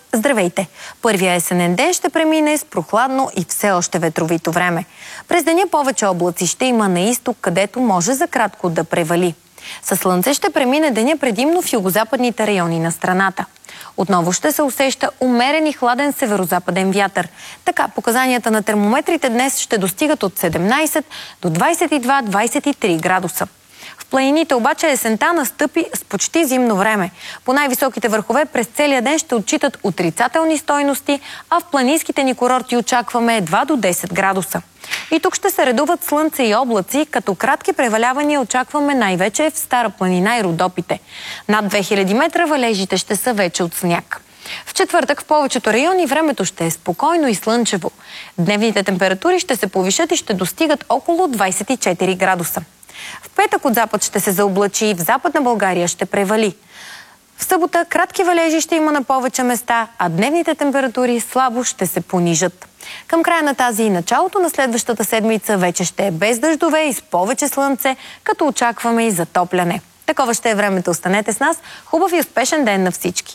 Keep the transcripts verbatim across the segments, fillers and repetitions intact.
Здравейте! Първия есенен ден ще премине с прохладно и все още ветровито време. През деня повече облаци ще има на изток, където може за кратко да превали. Със слънце ще премине деня предимно в югозападните райони на страната. Отново ще се усеща умерен и хладен северозападен вятър. Така, показанията на термометрите днес ще достигат от седемнайсет до двайсет и два до двайсет и три градуса. В планините обаче есента настъпи с почти зимно време. По най-високите върхове през целия ден ще отчитат отрицателни стойности, а в планинските ни курорти очакваме едва до десет градуса. И тук ще се редуват слънце и облаци, като кратки превалявания очакваме най-вече в Стара планина и Родопите. Над две хиляди метра валежите ще са вече от сняг. В четвъртък в повечето райони времето ще е спокойно и слънчево. Дневните температури ще се повишат и ще достигат около двайсет и четири градуса. В петък от запад ще се заоблачи и в Западна България ще превали. В събота кратки валежи ще има на повече места, а дневните температури слабо ще се понижат. Към края на тази и началото на следващата седмица вече ще е без дъждове и с повече слънце, като очакваме и затопляне. Такова ще е времето. Останете с нас. Хубав и успешен ден на всички!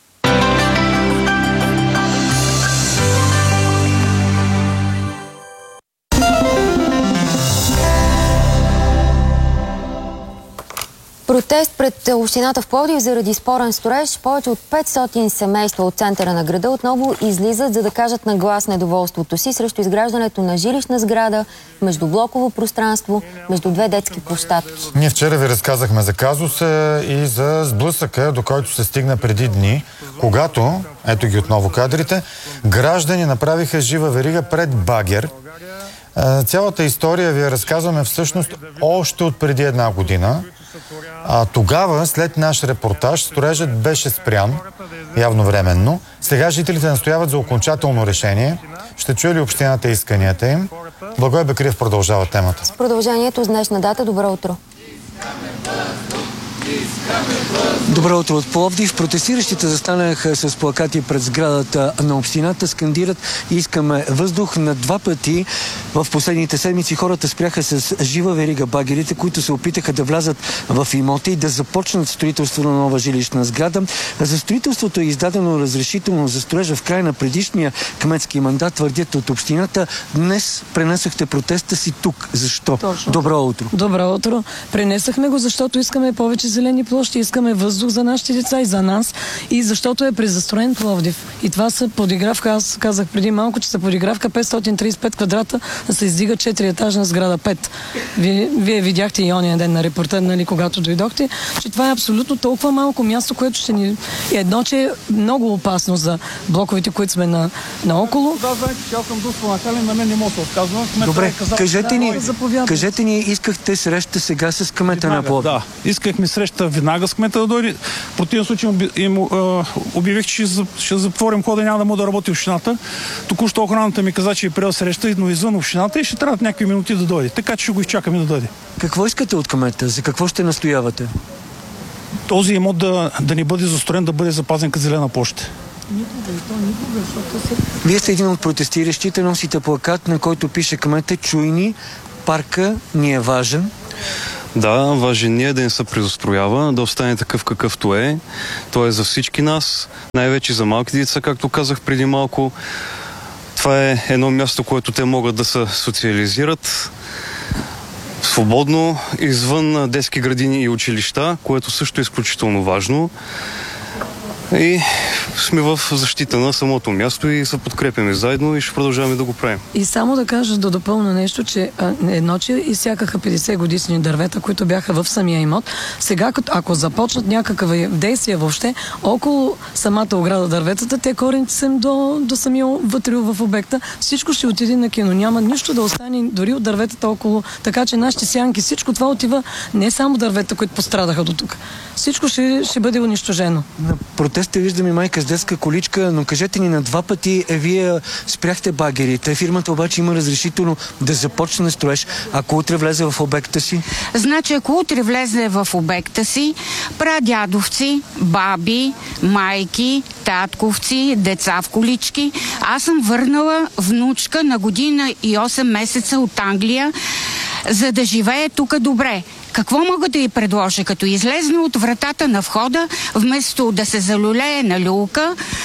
Протест пред общината в Пловдив заради спорен строеж. Повече от петстотин семейства от центъра на града отново излизат, за да кажат на глас недоволството си срещу изграждането на жилищна сграда, междублоково пространство, между две детски площадки. Ние вчера ви разказахме за казуса и за сблъсъка, до който се стигна преди дни, когато, ето ги отново кадрите, граждани направиха жива верига пред багер. Цялата история ви я разказваме всъщност още от преди една година. А тогава, след наш репортаж, строежът беше спрян, явно временно. Сега жителите настояват за окончателно решение. Ще чуе ли общината исканията им? Благой Бекриев продължава темата. С продължението с днешна дата. Добро утро! Добро утро от Пловдив. Протестиращите застанаха с плакати пред сградата на общината, скандират "Искаме въздух" на два пъти. В последните седмици хората спряха с жива верига багерите, които се опитаха да влязат в имота и да започнат строителство на нова жилищна сграда. За строителството е издадено разрешително за строежа в края на предишния кметски мандат, твърдят от общината. Днес пренесохте протеста си тук. Защо? Точно. Добро утро. Добро утро. Пренесахме го, защото искаме повече зелени площи, искаме въздух за нашите деца и за нас, и защото е презастроен Пловдив. И това са подигравка, аз казах преди малко, че са подигравка петстотин и трийсет и пет квадрата, да се издига четири етажна сграда пет. Вие, вие видяхте и ония ден на репортер, нали, когато дойдохте, че това е абсолютно толкова малко място, което ще ни... Едно, че е много опасно за блоковете, които сме на, наоколо. Да, знаете, че аз съм доста накален, на мен не мога да отказвам. Добре, кажете ни, кажете ни, искахте среща сега с кмета на Пловдив. Да, искахме среща веднага с кмета да дойде. В противен случай им обявих, че ще затворим хода, няма да мога да работи общината. Току-що охраната ми каза, че е приел среща, но извън общината и ще трябва някакви минути да дойде. Така че ще го изчакаме да дойде. Какво искате от кмета? За какво ще настоявате? Този имот да, да не бъде застроен, да бъде запазен като зелена площ. Вие сте един от протестиращите, носите плакат, на който пише кмета: "Чуй ни, парка ни е важен". Да, важен ни е да не се презастроява, да остане такъв какъвто е. Той е за всички нас, най-вече за малките деца, както казах преди малко. Това е едно място, което те могат да се социализират свободно, извън детски градини и училища, което също е изключително важно. И сме в защита на самото място и се подкрепяме заедно и ще продължаваме да го правим. И само да кажа, да допълня нещо, че а, едно, че изсякаха петдесет годишни дървета, които бяха в самия имот. Сега, ако започнат някакви действия въобще, около самата ограда дърветата, те корените са до, до самия вътре в обекта. Всичко ще отиде на кино. Няма нищо да остане дори от дърветата около. Така че нашите сянки, всичко това отива, не само дървета, които пострадаха до тук. Всичко ще, ще бъде унищожено. На протеста виждаме майка с детска количка, но кажете ни, на два пъти е, вие спряхте багерите. Фирмата обаче има разрешително да започне строеж. Ако утре влезе в обекта си? Значи, ако утре влезе в обекта си, прадядовци, баби, майки, татковци, деца в колички. Аз съм върнала внучка на година и осем месеца от Англия, за да живее тук добре. Какво мога да й предложа? Като излезна от вратата на входа, вместо да се залюлее на люлка,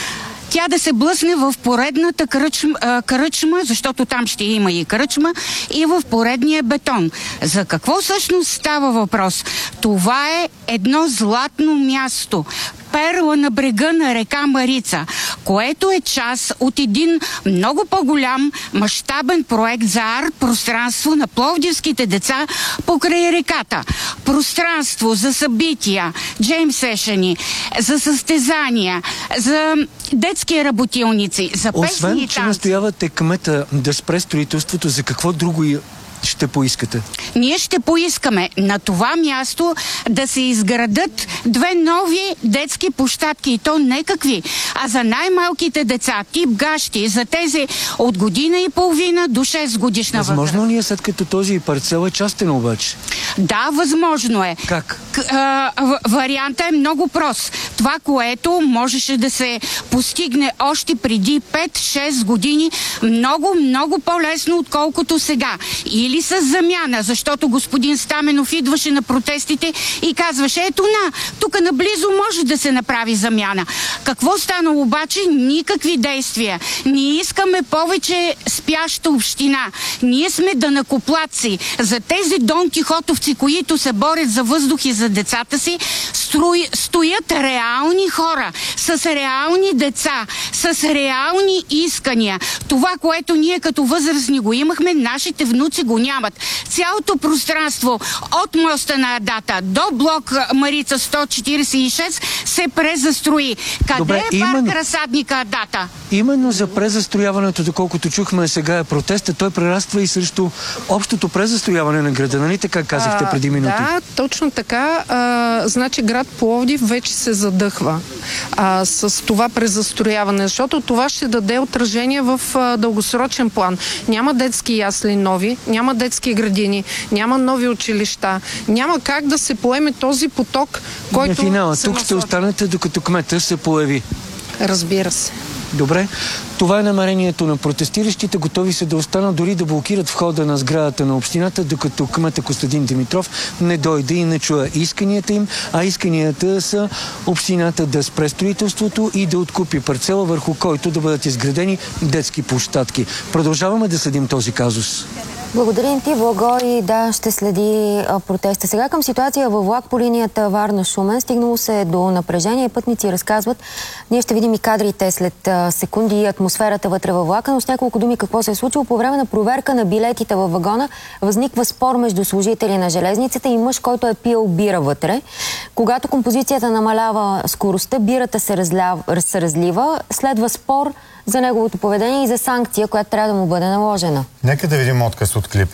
тя да се блъсне в поредната кръчма, кръчма, защото там ще има и кръчма, и в поредния бетон. За какво всъщност става въпрос? Това е едно златно място, перла на брега на река Марица, което е част от един много по-голям мащабен проект за арт-пространство на пловдивските деца покрай реката. Пространство за събития, джейм сешени, за състезания, за детски работилници, за песни Освен, и че танци. настоявате кмета да спре строителството, за какво друго ще поискате? Ние ще поискаме на това място да се изградат две нови детски площадки. И то не какви, а за най-малките деца, тип гащи, за тези от година и половина до шест годишна възраст. Възможно ли е, след като този парцел е частен обаче? Да, възможно е. Как? К- а, в- варианта е много прост. Това, което можеше да се постигне още преди пет-шест години, много, много по-лесно, отколкото сега. Или с замяна, защото господин Стаменов идваше на протестите и казваше, ето на, тук наблизо може да се направи замяна. Какво стана обаче? Никакви действия. Ние искаме повече спяща община. Ние сме данъкоплатци. За тези Дон Кихотовци, които се борят за въздух и за децата си, строи, стоят реални хора, с реални деца, с реални искания. Това, което ние като възрастни го имахме, нашите внуци го нямат. Цялото пространство от моста на Адата до блок Марица сто четиридесет и шест се презастрои. Къде Добре, е парк именно... Разсадника Адата? Именно за презастрояването, доколкото чухме сега е протеста, той прераства и срещу общото презастрояване на града, нали така казахте преди минути? Да, точно така. А, значи град Пловдив вече се задъхва а, с това презастрояване, защото това ще даде отражение в а, дългосрочен план. Няма детски ясли нови, няма детски градини, няма нови училища, няма как да се поеме този поток, който... На финала, се тук ще насочи. останете, докато кмета се появи. Разбира се. Добре. Това е намерението на протестиращите. Готови са да останат, дори да блокират входа на сградата на общината, докато кмета Костадин Димитров не дойде и не чуе исканията им, а исканията са общината да спре строителството и да откупи парцела, върху който да бъдат изградени детски площадки. Продължаваме да следим този казус. Благодарим ти, Благо, и да, ще следи а, протеста. Сега към ситуация във влак по линията Варна-Шумен. Стигнало се до напрежение. Пътници разказват. Ние ще видим и кадрите след а, секунди и атмосферата вътре във влака, но с няколко думи какво се е случило. По време на проверка на билетите във вагона възниква спор между служители на железницата и мъж, който е пил бира вътре. Когато композицията намалява скоростта, бирата се, разля... се разлива. Следва спор за неговото поведение и за санкция, която трябва да му бъде наложена. Нека да видим отказ от клипа.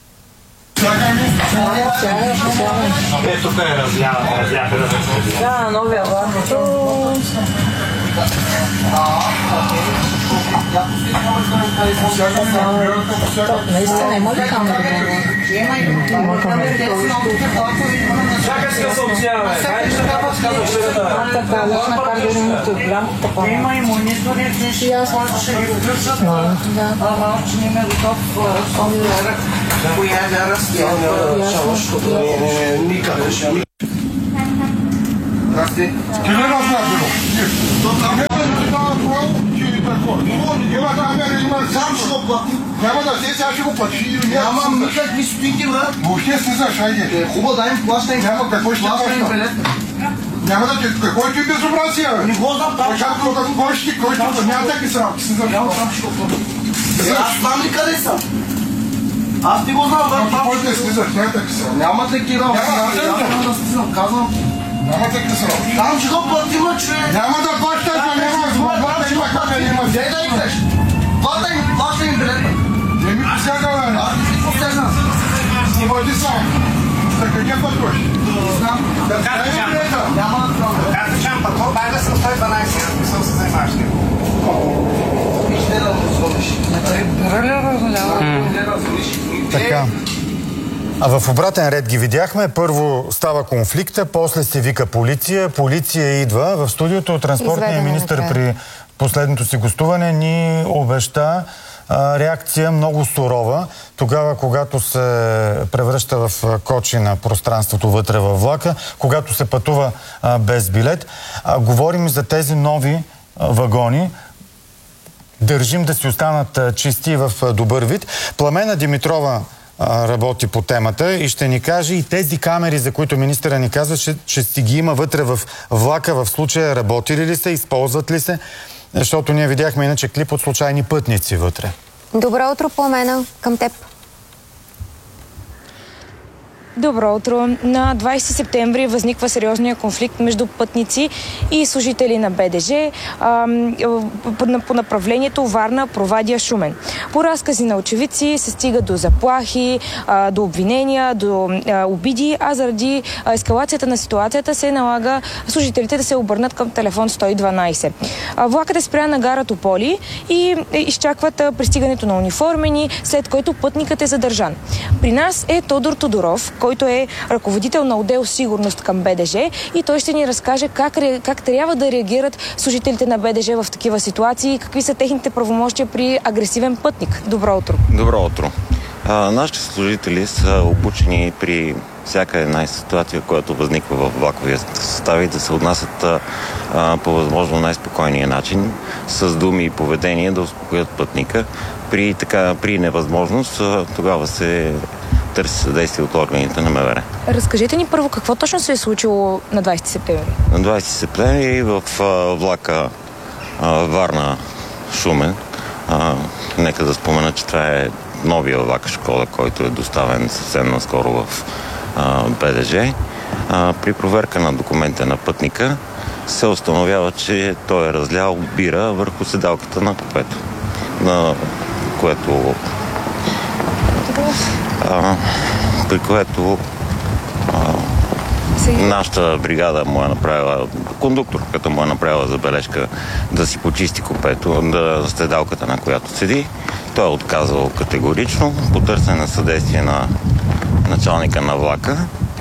Е, тук е разлява, разлява. Да, новия влак. Наистина има ли камера? Има камера. Чакай се да съобщяваме. Хайде ще да подсказваш да... Така, лична карта минути. Има и монитори, ти ще ще ги включат. Ама още не ме готов. Коя да разтява шалошкото? Никъде ще... Здрасти. Ти не разлязено. Има камера, има сам ще го плати. Няма да се, сега ще го плати. Нямам никакви стойки, брат. Въобще слизаш, айде. Хубаво, дай им плащай. Няма, какво ще плаща? Няма да ти, какво е ти безобразие, бе? Не го знам, там ще го плати. Кой ще ти, кой ще ти, няма таки срамки, слизаш. Няма, там ще го плати. Аз знам ли къде съм? Аз ти го знам, брат. Кой те слизаш, няма таки срамки. Няма такива. Няма да слизам, казвам. Няма таки срамки. Там ще го платим, че... Няма да плащаш, бе, няма възможност, има камера, има. Дай да играш. Плащай, плащай им билета. Не ми посяга, бе. Аз не си посягна. Снимай ти сам. За къде пътуваш? Не знам. Да дай ми билета. Няма да знам. Аз да чам пътувам, дай да съм сто и дванадесет, аз не съм се занимаваш с него. Вижте да го звониш. Така. А в обратен ред ги видяхме. Първо става конфликта, после се вика полиция. Полиция идва. В студиото транспортния министър при последното си гостуване ни обеща а, реакция много сурова. Тогава, когато се превръща в кочи на пространството вътре във влака, когато се пътува а, без билет. А, говорим за тези нови а, вагони, държим да си останат чисти в добър вид. Пламена Димитрова работи по темата и ще ни каже и тези камери, за които министъра ни казва, че, че си ги има вътре в влака, в случая работили ли са, използват ли се, защото ние видяхме иначе клип от случайни пътници вътре. Добро утро, Пламена, към теб. Добро утро. На двайсети септември възниква сериозния конфликт между пътници и служители на Б Д Ж а, по направлението Варна, Провадия, Шумен. По разкази на очевидци се стига до заплахи, а, до обвинения, до а, обиди, а заради а, ескалацията на ситуацията се налага служителите да се обърнат към телефон сто и дванайсет. А, влакът е спрян на гара Тополи и е, изчакват а, пристигането на униформени, след който пътникът е задържан. При нас е Тодор Тодоров, който е ръководител на отдел сигурност към Б Д Ж и той ще ни разкаже как, как трябва да реагират служителите на Б Д Ж в такива ситуации и какви са техните правомощия при агресивен пътник. Добро утро. Добро утро. А, нашите служители са обучени при всяка една ситуация, която възниква в влаковия състав и да се отнасят а, по възможно най-спокойния начин, с думи и поведение да успокоят пътника. При, така, при невъзможност а, тогава се търси съдействие от органите на М В Р. Разкажете ни първо какво точно се е случило на двайсети септември. На двайсети септември в а, влака а, Варна Шумен, а, нека да спомена, че това е новия влак Шкода, който е доставен съвсем наскоро в а, Б Д Ж. А, при проверка на документа на пътника се установява, че той е разлял бира върху седалката на купето, на което А, при което а, нашата бригада му е направила, кондукторката му е направила забележка да си почисти купето, да седалката, на която седи. Той е отказал категорично, по търсене на съдействие на началника на влака,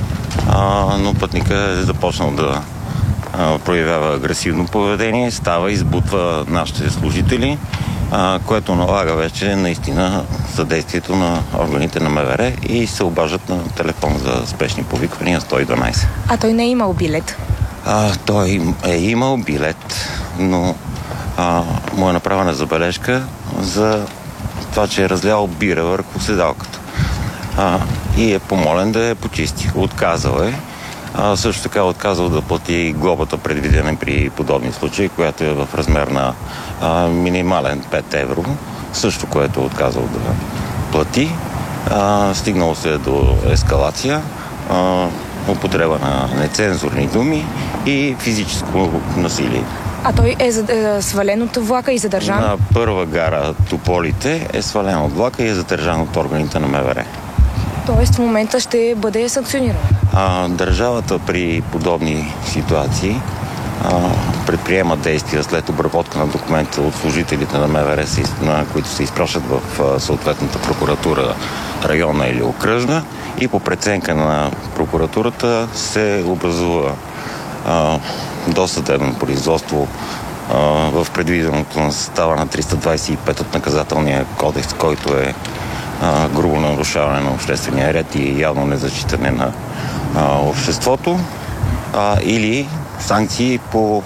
а, но пътника е започнал да а, проявява агресивно поведение, става, избутва нашите служители, А, което налага вече наистина съдействието на органите на М В Р и се обаждат на телефон за спешни повиквания сто и дванайсет. А той не е имал билет? А, той е имал билет, но а, му е направена забележка за това, че е разлял бира върху седалката. А, и е помолен да я почисти. Отказал е. А, също така е отказал да плати глобата, предвидена при подобни случаи, която е в размер на а, минимален пет евро, също което е отказал да плати. А, стигнало се до ескалация, а, употреба на нецензурни думи и физическо насилие. А той е, е свален от влака и задържан? На първа гара Тополите е свален от влака и е задържан от органите на М В Р. Тоест в момента ще бъде санкциониран? А, държавата при подобни ситуации а, предприема действия след обработка на документа от служителите на М В Р, на които се изпращат в а, съответната прокуратура, районна или окръжна, и по преценка на прокуратурата се образува а, досъдебно производство а, в предвиденото на състава на триста двайсет и пет от наказателния кодекс, който е а, грубо нарушаване на обществения ред и явно незачитане на а, обществото, а, или санкции по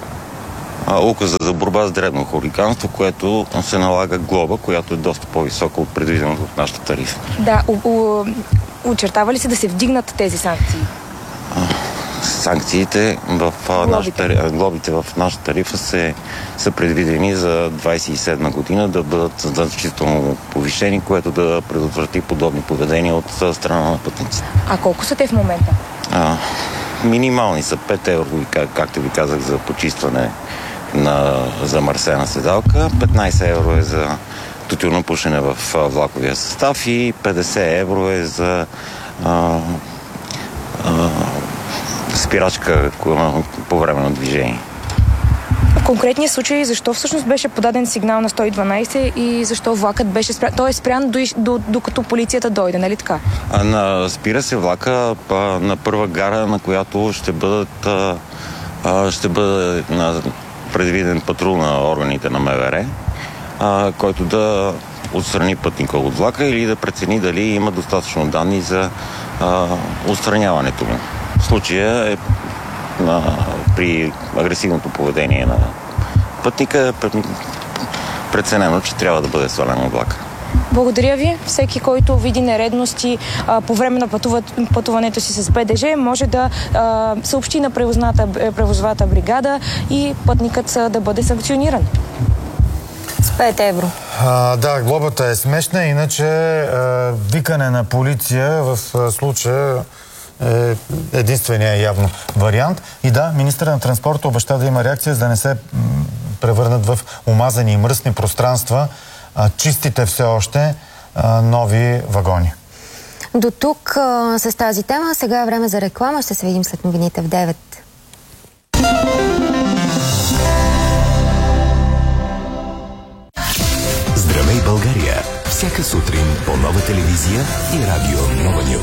а, указа за борба с дребно хулиганство, което се налага глоба, която е доста по-висока от предвиденото от нашата тарифа. Да, у, у, очертава ли се да се вдигнат тези санкции? Санкциите в глобите. нашата, глобите в нашата тарифа се, са предвидени за двайсет и седма година да бъдат значително повишени, което да предотврати подобни поведения от страна на пътниците. А колко са те в момента? А, минимални са пет евро, как, както ви казах, за почистване на замърсена седалка, петнайсет евро е за тютюнопушене в влаковия състав и петдесет евро е за а, а, спирачка по време на движение. В конкретния случай, защо всъщност беше подаден сигнал на сто и дванайсет и защо влакът беше спрян? Той е спрян до, до, докато полицията дойде, нали така? А, на, спира се влака а, на първа гара, на която ще бъдат а, ще бъде на предвиден патрул на органите на М В Р, а, който да отстрани пътника от влака или да прецени дали има достатъчно данни за а, отстраняването му. В случая е на, при агресивното поведение на пътника преценено, че трябва да бъде свален от влака. Благодаря ви. Всеки, който види нередности а, по време на пътува, пътуването си с БДЖ, може да а, съобщи на превозвата бригада и пътникът да бъде санкциониран. С пет евро. А, да, глобата е смешна, иначе а, викане на полиция в а, случая е единствения явно вариант. И да, министър на транспорта обеща да има реакция, за да не се м, превърнат в омазани и мръсни пространства а, чистите все още а, нови вагони. До тук а, с тази тема. Сега е време за реклама. Ще се видим след новините в девет. Здравей, България! Всяка сутрин по Нова телевизия и радио Нова Нюз.